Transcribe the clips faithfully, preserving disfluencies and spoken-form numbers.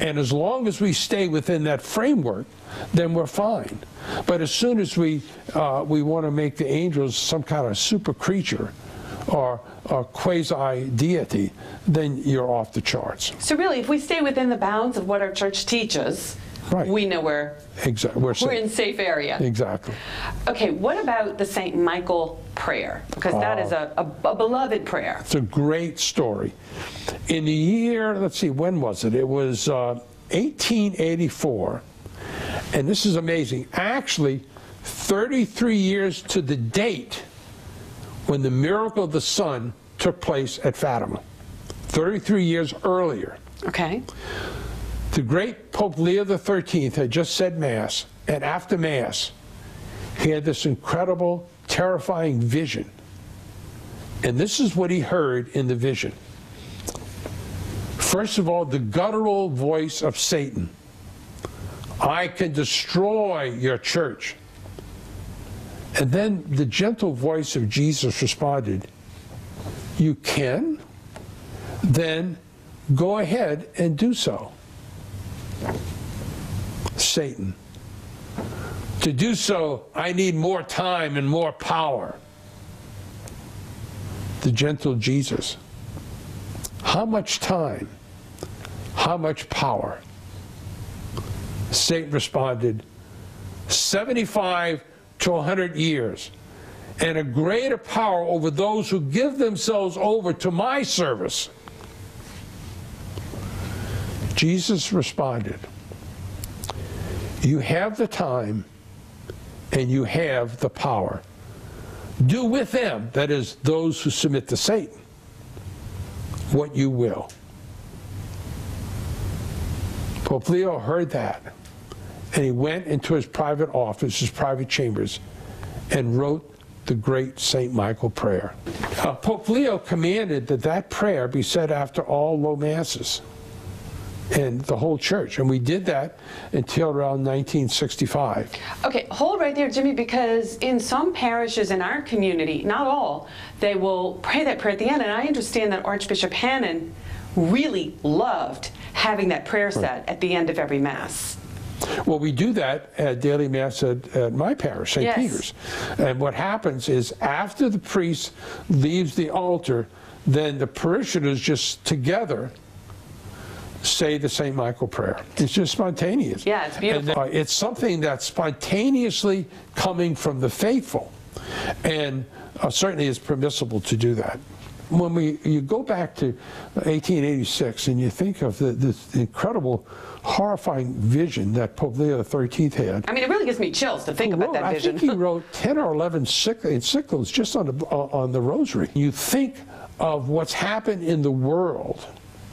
And as long as we stay within that framework, then we're fine. But as soon as we, uh, we want to make the angels some kind of super creature or, or quasi-deity, then you're off the charts. So really, if we stay within the bounds of what our church teaches, right, we know we're, exactly. we're, we're in safe area. Exactly. Okay, what about the Saint Michael prayer? Because that uh, is a, a, a beloved prayer. It's a great story. In the year, let's see, when was it? It was uh, eighteen eighty-four. And this is amazing. Actually, thirty-three years to the date when the miracle of the sun took place at Fatima. thirty-three years earlier. Okay. The great Pope Leo the thirteenth had just said Mass, and after Mass, he had this incredible, terrifying vision. And this is what he heard in the vision. First of all, the guttural voice of Satan. I can destroy your church. And then the gentle voice of Jesus responded, you can? Then go ahead and do so. Satan. To do so, I need more time and more power. The gentle Jesus. How much time? How much power? Satan responded, seventy-five to one hundred years, and a greater power over those who give themselves over to my service. Jesus responded, you have the time and you have the power. Do with them, that is, those who submit to Satan, what you will. Pope Leo heard that, and he went into his private office, his private chambers, and wrote the great Saint Michael prayer. Uh, Pope Leo commanded that that prayer be said after all low masses in the whole church, and we did that until around nineteen sixty-five. Okay, hold right there, Jimmy, because in some parishes in our community, not all, they will pray that prayer at the end, and I understand that Archbishop Hannon really loved having that prayer said right at the end of every Mass. Well, we do that at daily Mass at, at my parish, Saint Yes. Peter's. And what happens is after the priest leaves the altar, then the parishioners just together say the Saint Michael prayer. It's just spontaneous. Yeah, it's beautiful. And, uh, it's something that's spontaneously coming from the faithful. And uh, certainly it's permissible to do that. When we you go back to eighteen eighty-six and you think of the, this incredible, horrifying vision that Pope Leo the thirteenth had. I mean, it really gives me chills to think wrote, about that vision. I think he wrote ten or eleven encyclicals just on the, on the Rosary. You think of what's happened in the world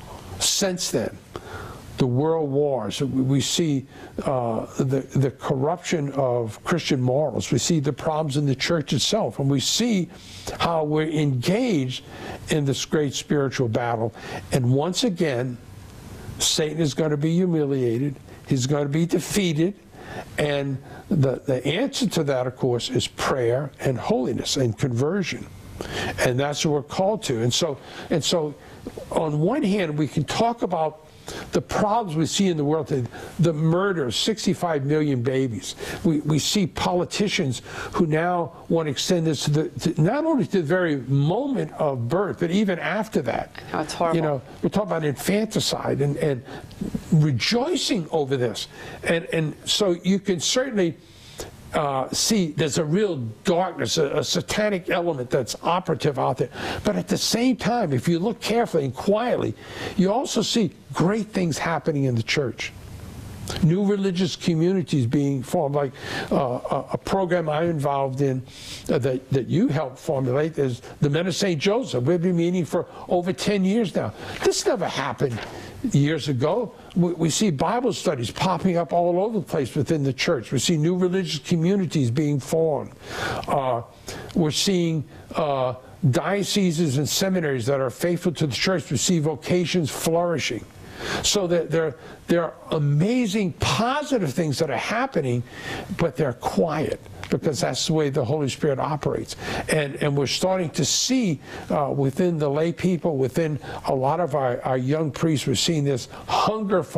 since then. The world wars, we see uh, the, the corruption of Christian morals. We see the problems in the church itself, and we see how we're engaged in this great spiritual battle. And once again, Satan is going to be humiliated. He's going to be defeated. And the, the answer to that, of course, is prayer and holiness and conversion. And that's what we're called to. And so, and so on one hand, we can talk about the problems we see in the world, the, the murder of sixty-five million babies. We, we see politicians who now want to extend this to, the, to not only to the very moment of birth, but even after that. Oh, it's horrible. You know, we're talking about infanticide and, and rejoicing over this. And, and so you can certainly Uh, see, there's a real darkness, a, a satanic element that's operative out there. But at the same time, if you look carefully and quietly, you also see great things happening in the church. New religious communities being formed, like uh, a, a program I'm involved in uh, that, that you helped formulate is the Men of Saint Joseph. We've been meeting for over ten years now. This never happened years ago. We, we see Bible studies popping up all over the place within the church. We see new religious communities being formed. Uh, we're seeing uh, dioceses and seminaries that are faithful to the church. We see vocations flourishing. So that there, there are amazing positive things that are happening, but they're quiet because that's the way the Holy Spirit operates. And, and we're starting to see uh, within the lay people, within a lot of our, our young priests, we're seeing this hunger for